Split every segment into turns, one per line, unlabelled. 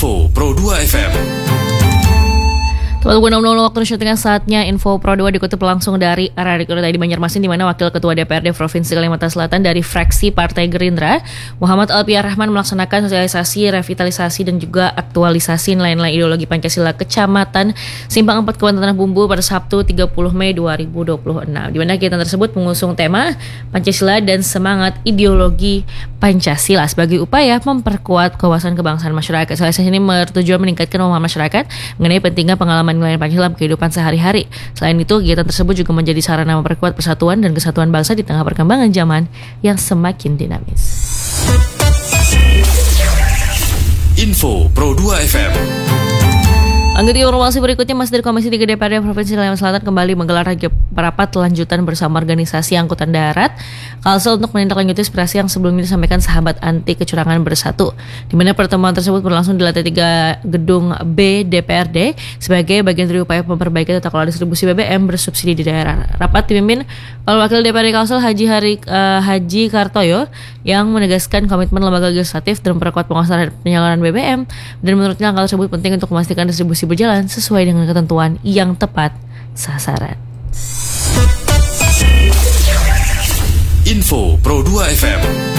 Info Pro 2 FM.
Tepat pukul 6.00 waktu Indonesia Tengah, saatnya Info Pro 2 dikutip langsung dari RRI di Banjarmasin, di mana Wakil Ketua DPRD Provinsi Kalimantan Selatan dari fraksi Partai Gerindra, Muhammad Alpiar Rahman, melaksanakan sosialisasi, revitalisasi dan juga aktualisasi nilai-nilai ideologi Pancasila Kecamatan Simpang 4 Kabupaten Tanah Bumbu pada Sabtu 30 Mei 2026. Di mana kegiatan tersebut mengusung tema Pancasila dan semangat ideologi Pancasila sebagai upaya memperkuat kewawasan kebangsaan masyarakat. Sosialisasi ini bertujuan meningkatkan pemahaman masyarakat mengenai pentingnya pengalaman nilai Pancasila dalam kehidupan sehari-hari. Selain itu, kegiatan tersebut juga menjadi sarana memperkuat persatuan dan kesatuan bangsa di tengah perkembangan zaman yang semakin dinamis.
Info Pro 2 FM.
Lanjut informasi berikutnya, masih dari Komisi 3 DPRD Provinsi Kalimantan Selatan kembali menggelar rapat lanjutan bersama organisasi angkutan darat Kalsel untuk menindaklanjuti aspirasi yang sebelumnya disampaikan sahabat anti kecurangan bersatu, di mana pertemuan tersebut berlangsung di lantai 3 gedung B DPRD sebagai bagian dari upaya memperbaiki tata kelola distribusi BBM bersubsidi di daerah. Rapat dipimpin oleh Wakil DPRD Kalsel Haji Kartoyo yang menegaskan komitmen lembaga legislatif dalam memperkuat pengawasan penyaluran BBM, dan menurutnya hal tersebut penting untuk memastikan distribusi berjalan sesuai dengan ketentuan yang tepat sasaran.
Info Pro 2 FM.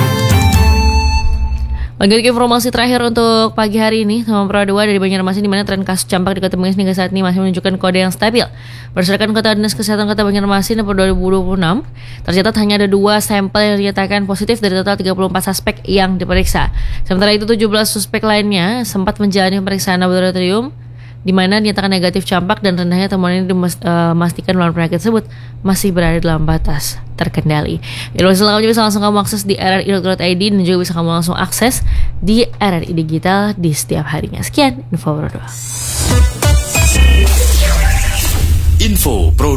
Lanjut ke informasi terakhir untuk pagi hari ini, sama Pro 2 dari Banjarmasin, di mana tren kasus campak di Kota Banjarmasin hingga saat ini masih menunjukkan kode yang stabil. Berdasarkan Kota Dinas Kesehatan Kota Banjarmasin per 2026, tercatat hanya ada 2 sampel yang dinyatakan positif dari total 34 suspek yang diperiksa. Sementara itu 17 suspek lainnya sempat menjalani pemeriksaan laboratorium, di mana dinyatakan negatif campak, dan rendahnya temuan ini memastikan bahwa penyakit tersebut masih berada dalam batas terkendali. Informasi lengkapnya bisa langsung kamu akses di rri.id, dan juga bisa kamu langsung akses di RRI Digital di setiap harinya. Sekian Info Pro 2.